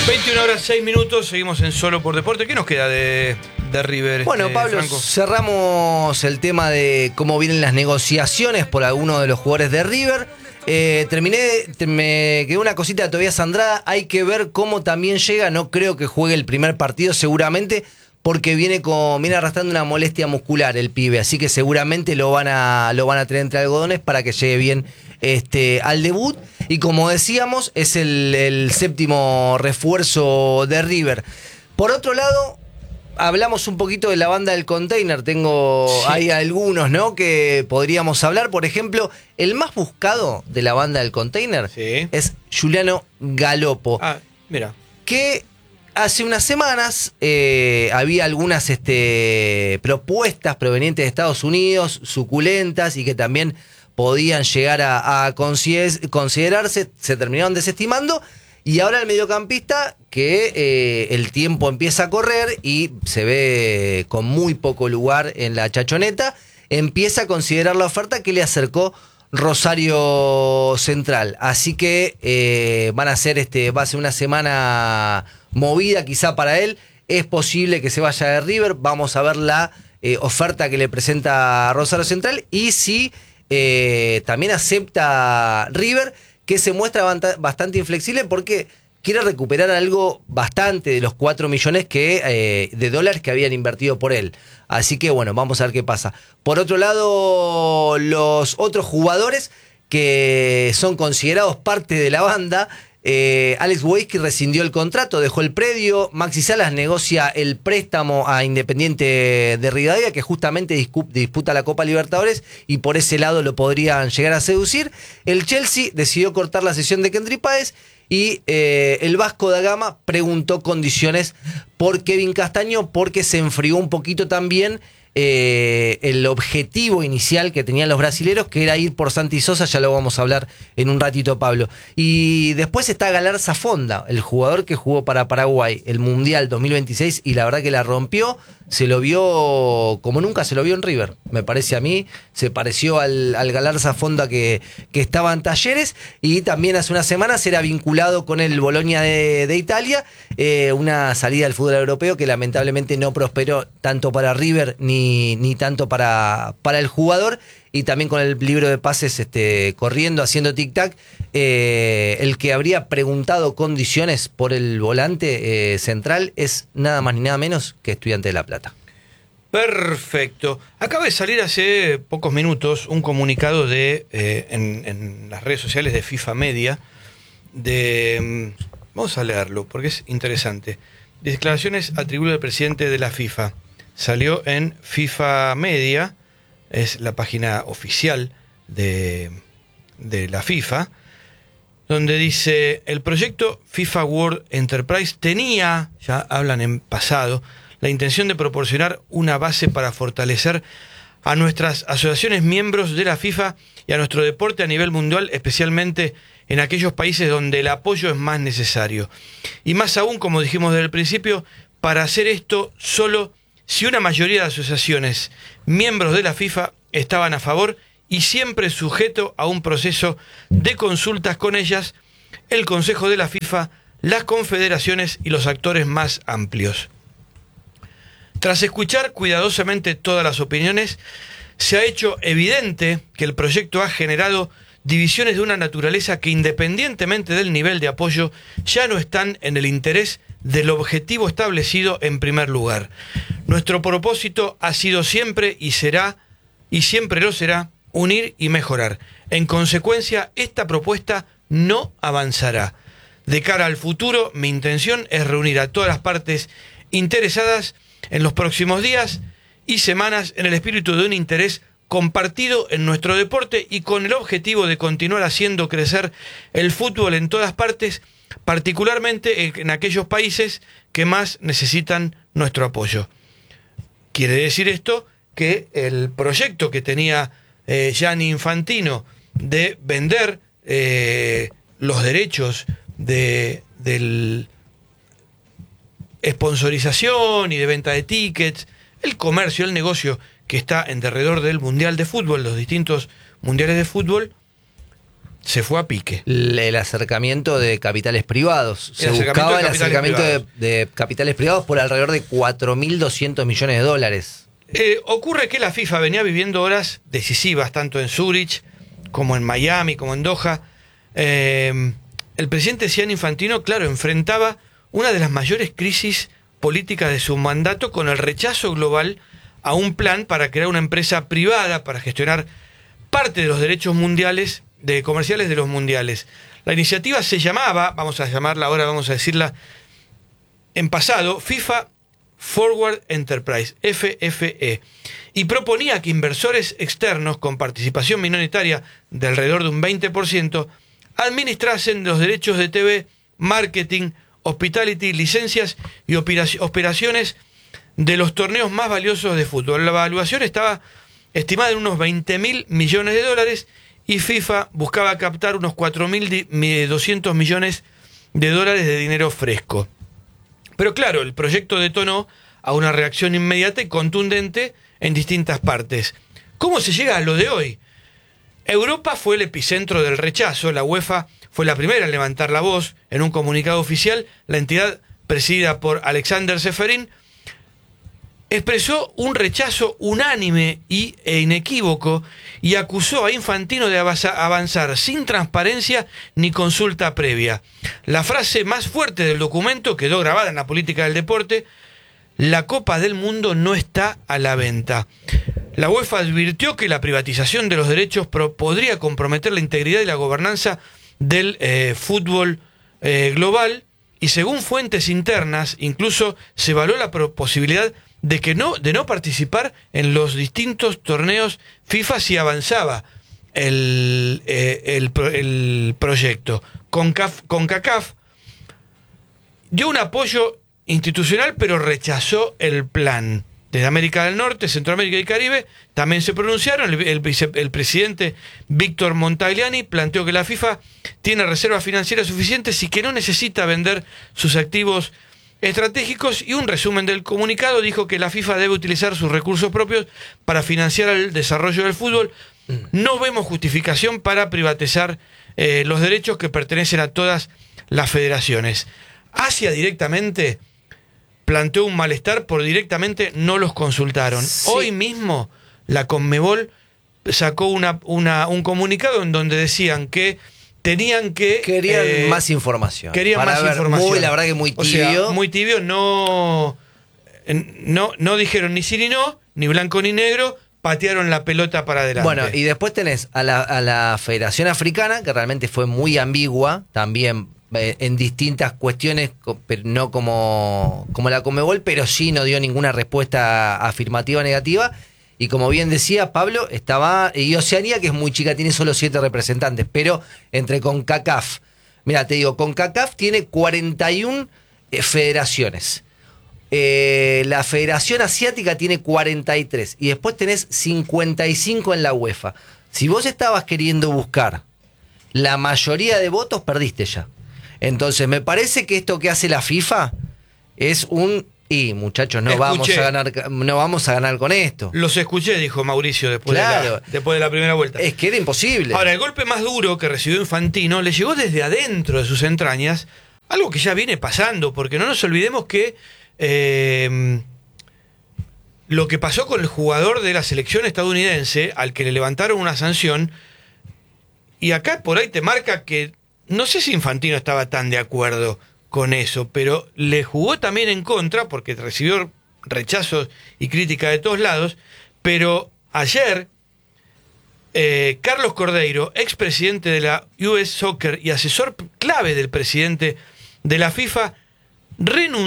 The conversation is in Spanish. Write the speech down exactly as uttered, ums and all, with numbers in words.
veintiuna horas seis minutos, seguimos en Solo por Deporte. ¿Qué nos queda de, de River? Bueno, este, Pablo, Franco? cerramos el tema de cómo vienen las negociaciones por algunos de los jugadores de River. Eh, terminé, te- me quedó una cosita de Tobias Andrada. Hay que ver cómo también llega. No creo que juegue el primer partido, seguramente, porque viene con viene arrastrando una molestia muscular el pibe. Así que seguramente lo van a, lo van a tener entre algodones para que llegue bien este, al debut. Y como decíamos, es el, el séptimo refuerzo de River. Por otro lado, hablamos un poquito de la banda del Container. Tengo, Sí. hay algunos, ¿no?, que podríamos hablar. Por ejemplo, el más buscado de la banda del Container Sí. es Giuliano Galopo, Ah, mira. que hace unas semanas eh, había algunas este, propuestas provenientes de Estados Unidos, suculentas, y que también podían llegar a, a consider- considerarse, se terminaron desestimando. Y ahora el mediocampista, que eh, el tiempo empieza a correr y se ve con muy poco lugar en la chachoneta, empieza a considerar la oferta que le acercó Rosario Central. Así que eh, van a ser este, va a ser una semana movida quizá para él. Es posible que se vaya de River. Vamos a ver la eh, oferta que le presenta Rosario Central y si eh, también acepta River, que se muestra banta- bastante inflexible porque quiere recuperar algo bastante de los cuatro millones que, eh, de dólares que habían invertido por él. Así que bueno, vamos a ver qué pasa. Por otro lado, los otros jugadores que son considerados parte de la banda, eh, Alex Weisky rescindió el contrato, dejó el predio. Maxi Salas negocia el préstamo a Independiente de Rivadavia, que justamente discu- disputa la Copa Libertadores, y por ese lado lo podrían llegar a seducir. El Chelsea decidió cortar la sesión de Kendry Páez y eh, el Vasco da Gama preguntó condiciones por Kevin Castaño, porque se enfrió un poquito también eh, el objetivo inicial que tenían los brasileros, que era ir por Santi Sosa. Ya lo vamos a hablar en un ratito, Pablo. Y después está Galarza Fonda, el jugador que jugó para Paraguay el Mundial dos mil veintiséis y la verdad que la rompió. Se lo vio como nunca se lo vio en River, me parece a mí. Se pareció al, al Galarza Fonda que, que estaba en Talleres, y también hace unas semanas era vinculado con el Bologna de, de Italia. Eh, una salida al fútbol europeo que lamentablemente no prosperó tanto para River ni, ni tanto para, para el jugador. Y también con el libro de pases este, corriendo, haciendo tic-tac, eh, el que habría preguntado condiciones por el volante eh, central es nada más ni nada menos que Estudiante de La Plata. Perfecto. Acaba de salir hace pocos minutos un comunicado de eh, en, en las redes sociales de FIFA Media. De, mm, vamos a leerlo porque es interesante. Declaraciones atribuidas al presidente de la FIFA. Salió en FIFA Media. Es la página oficial de, de la FIFA, donde dice: el proyecto FIFA World Enterprise tenía, ya hablan en pasado, la intención de proporcionar una base para fortalecer a nuestras asociaciones miembros de la FIFA y a nuestro deporte a nivel mundial, especialmente en aquellos países donde el apoyo es más necesario. Y más aún, como dijimos desde el principio, para hacer esto solo si una mayoría de asociaciones miembros de la FIFA estaban a favor, y siempre sujeto a un proceso de consultas con ellas, el Consejo de la FIFA, las confederaciones y los actores más amplios. Tras escuchar cuidadosamente todas las opiniones, se ha hecho evidente que el proyecto ha generado divisiones de una naturaleza que, independientemente del nivel de apoyo, ya no están en el interés del objetivo establecido en primer lugar. Nuestro propósito ha sido siempre y será, y siempre lo será, unir y mejorar. En consecuencia, esta propuesta no avanzará. De cara al futuro, mi intención es reunir a todas las partes interesadas en los próximos días y semanas en el espíritu de un interés compartido en nuestro deporte y con el objetivo de continuar haciendo crecer el fútbol en todas partes, particularmente en aquellos países que más necesitan nuestro apoyo. Quiere decir esto que el proyecto que tenía eh, Gianni Infantino de vender eh, los derechos de del sponsorización y de venta de tickets, el comercio, el negocio que está en derredor del Mundial de Fútbol, los distintos mundiales de fútbol, se fue a pique. El, el acercamiento de capitales privados. Se El acercamiento buscaba de el capitales acercamiento de, privados. de capitales privados por alrededor de cuatro mil doscientos millones de dólares. Eh, ocurre que la FIFA venía viviendo horas decisivas, tanto en Zúrich como en Miami, como en Doha. Eh, el presidente Gianni Infantino, claro, enfrentaba una de las mayores crisis políticas de su mandato con el rechazo global a un plan para crear una empresa privada para gestionar parte de los derechos mundiales, de comerciales de los mundiales. La iniciativa se llamaba, vamos a llamarla ahora, vamos a decirla en pasado, FIFA Forward Enterprise, F F E, y proponía que inversores externos con participación minoritaria de alrededor de un veinte por ciento administrasen los derechos de T V, marketing, hospitality, licencias y operaciones de los torneos más valiosos de fútbol. La evaluación estaba estimada en unos veinte mil millones de dólares y FIFA buscaba captar unos cuatro mil doscientos millones de dólares de dinero fresco. Pero claro, el proyecto detonó a una reacción inmediata y contundente en distintas partes. ¿Cómo se llega a lo de hoy? Europa fue el epicentro del rechazo. La UEFA fue la primera en levantar la voz. En un comunicado oficial, la entidad presidida por Alexander Ceferin expresó un rechazo unánime y, e inequívoco y acusó a Infantino de avanzar sin transparencia ni consulta previa. La frase más fuerte del documento quedó grabada en la política del deporte: la Copa del Mundo no está a la venta. La UEFA advirtió que la privatización de los derechos podría comprometer la integridad y la gobernanza del eh, fútbol eh, global, y según fuentes internas incluso se evaluó la posibilidad de que no, de no participar en los distintos torneos FIFA si avanzaba el, eh, el, el proyecto. CONCAF, CONCACAF dio un apoyo institucional, pero rechazó el plan. Desde América del Norte, Centroamérica y Caribe también se pronunciaron. El, el, vice, el presidente Víctor Montagliani planteó que la FIFA tiene reservas financieras suficientes y que no necesita vender sus activos estratégicos, y un resumen del comunicado dijo que la FIFA debe utilizar sus recursos propios para financiar el desarrollo del fútbol. No vemos justificación para privatizar eh, los derechos que pertenecen a todas las federaciones. Asia directamente planteó un malestar por directamente no los consultaron. Sí. Hoy mismo la Conmebol sacó una, una, un comunicado en donde decían que tenían que... Querían eh, más información. Querían Para más ver, información. Muy, la verdad que muy tibio. O sea, muy tibio, no, no, no dijeron ni sí ni no, ni blanco ni negro, patearon la pelota para adelante. Bueno, y después tenés a la, a la Federación Africana, que realmente fue muy ambigua, también eh, en distintas cuestiones, pero no como, como la Conmebol, pero sí no dio ninguna respuesta afirmativa o negativa. Y como bien decía Pablo, estaba y Oceanía, que es muy chica, tiene solo siete representantes, pero entre CONCACAF, mira, te digo, CONCACAF tiene cuarenta y una eh, federaciones. Eh, la Federación Asiática tiene cuarenta y tres y después tenés cincuenta y cinco en la UEFA. Si vos estabas queriendo buscar la mayoría de votos, perdiste ya. Entonces me parece que esto que hace la FIFA es un... Y muchachos, no vamos a ganar, no vamos a ganar con esto. Los escuché, dijo Mauricio después, claro. de la, después de la primera vuelta. Es que era imposible. Ahora, el golpe más duro que recibió Infantino le llegó desde adentro de sus entrañas, algo que ya viene pasando, porque no nos olvidemos que eh, lo que pasó con el jugador de la selección estadounidense, al que le levantaron una sanción, y acá por ahí te marca que no sé si Infantino estaba tan de acuerdo con eso, pero le jugó también en contra porque recibió rechazos y crítica de todos lados. Pero ayer eh, Carlos Cordeiro, expresidente de la U S Soccer y asesor clave del presidente de la FIFA, renunció